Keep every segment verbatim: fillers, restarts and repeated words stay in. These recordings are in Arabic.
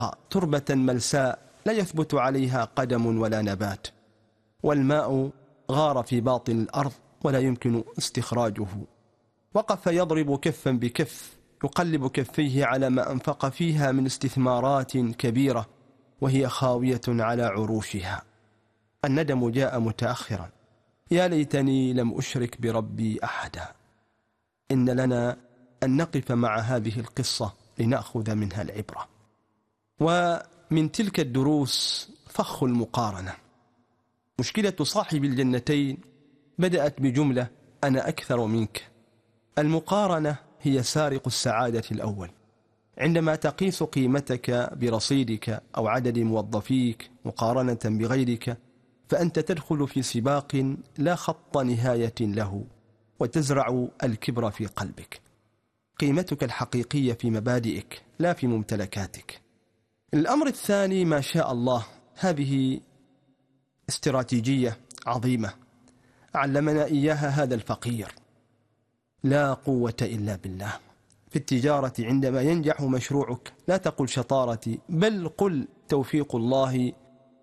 تربة ملساء لا يثبت عليها قدم ولا نبات، والماء غار في باطن الأرض ولا يمكن استخراجه. وقف يضرب كفا بكف، يقلب كفيه على ما أنفق فيها من استثمارات كبيرة وهي خاوية على عروشها. الندم جاء متأخرا، يا ليتني لم أشرك بربي أحدا. إن لنا أن نقف مع هذه القصة لنأخذ منها العبرة. ومن تلك الدروس فخ المقارنة. مشكلة صاحب الجنتين بدأت بجملة أنا أكثر منك. المقارنة هي سارق السعادة الأول. عندما تقيس قيمتك برصيدك أو عدد موظفيك مقارنة بغيرك، فأنت تدخل في سباق لا خط نهاية له، وتزرع الكبر في قلبك. قيمتك الحقيقية في مبادئك لا في ممتلكاتك. الأمر الثاني ما شاء الله، هذه استراتيجية عظيمة علمنا إياها هذا الفقير. لا قوة إلا بالله. في التجارة عندما ينجح مشروعك لا تقل شطارتي، بل قل توفيق الله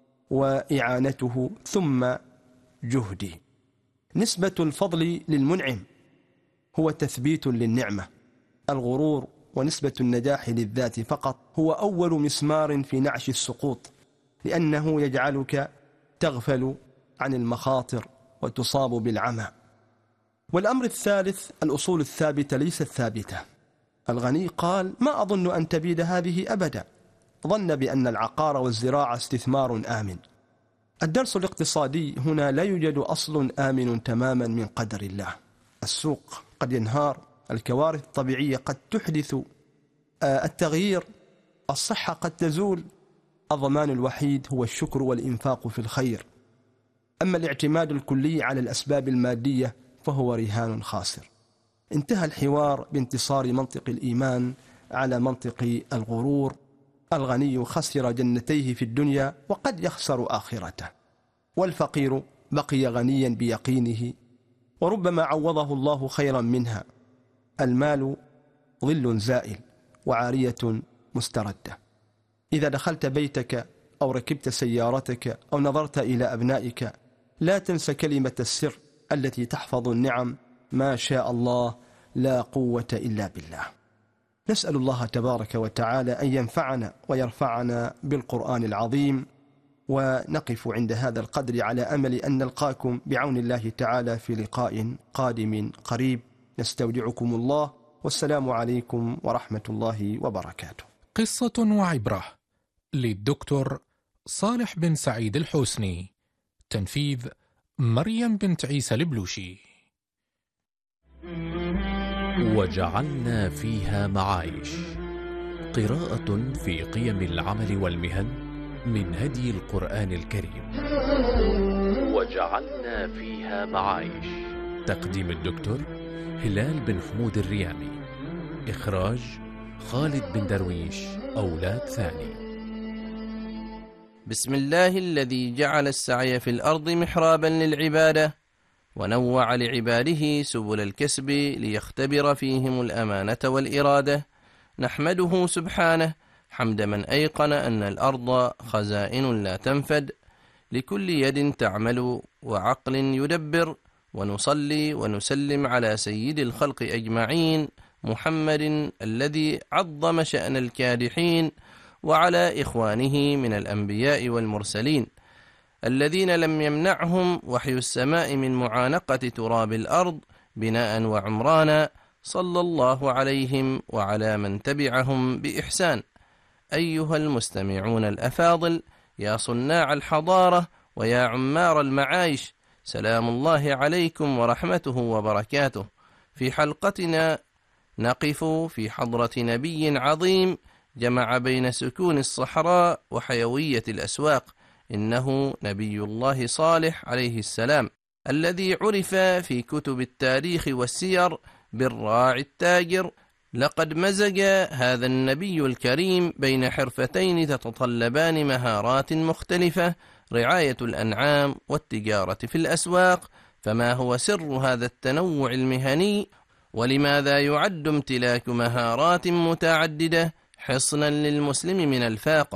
وإعانته ثم جهدي. نسبة الفضل للمنعم هو تثبيت للنعمة. الغرور ونسبة النجاح للذات فقط هو أول مسمار في نعش السقوط، لأنه يجعلك تغفل عن المخاطر وتصاب بالعمى. والأمر الثالث الأصول الثابتة ليست ثابتة. الغني قال ما أظن أن تبيد هذه أبدا، ظن بأن العقار والزراعة استثمار آمن. الدرس الاقتصادي هنا لا يوجد أصل آمن تماما من قدر الله. السوق قد ينهار، الكوارث الطبيعية قد تحدث التغيير، الصحة قد تزول. الضمان الوحيد هو الشكر والإنفاق في الخير. أما الاعتماد الكلي على الأسباب المادية فهو رهان خاسر. انتهى الحوار بانتصار منطق الإيمان على منطق الغرور. الغني خسر جنتيه في الدنيا وقد يخسر آخرته، والفقير بقي غنيا بيقينه وربما عوضه الله خيرا منها. المال ظل زائل وعارية مستردة. إذا دخلت بيتك أو ركبت سيارتك أو نظرت إلى أبنائك لا تنس كلمة السر التي تحفظ النعم: ما شاء الله لا قوة إلا بالله. نسأل الله تبارك وتعالى أن ينفعنا ويرفعنا بالقرآن العظيم، ونقف عند هذا القدر على أمل أن نلقاكم بعون الله تعالى في لقاء قادم قريب. نستودعكم الله، والسلام عليكم ورحمة الله وبركاته. قصة وعبرة للدكتور صالح بن سعيد الحوسني، تنفيذ مريم بنت عيسى البلوشي. وجعلنا فيها معايش، قراءة في قيم العمل والمهن من هدي القرآن الكريم. وجعلنا فيها معايش، تقديم الدكتور هلال بن حمود الريامي، إخراج خالد بن درويش أولاد ثاني. بسم الله الذي جعل السعي في الأرض محرابا للعبادة، ونوع لعباده سبل الكسب ليختبر فيهم الأمانة والإرادة. نحمده سبحانه حمد من أيقن أن الأرض خزائن لا تنفد، لكل يد تعمل وعقل يدبر. ونصلي ونسلم على سيد الخلق أجمعين محمد الذي عظم شأن الكادحين، وعلى إخوانه من الأنبياء والمرسلين الذين لم يمنعهم وحي السماء من معانقة تراب الأرض بناء وعمرانا، صلى الله عليهم وعلى من تبعهم بإحسان. أيها المستمعون الأفاضل، يا صناع الحضارة ويا عمار المعايش، سلام الله عليكم ورحمته وبركاته. في حلقتنا نقف في حضرة نبي عظيم جمع بين سكون الصحراء وحيوية الأسواق. إنه نبي الله صالح عليه السلام، الذي عرف في كتب التاريخ والسير بالراعي التاجر. لقد مزج هذا النبي الكريم بين حرفتين تتطلبان مهارات مختلفة: رعاية الأنعام والتجارة في الأسواق. فما هو سر هذا التنوع المهني؟ ولماذا يعد امتلاك مهارات متعددة حصنا للمسلم من الفاقة؟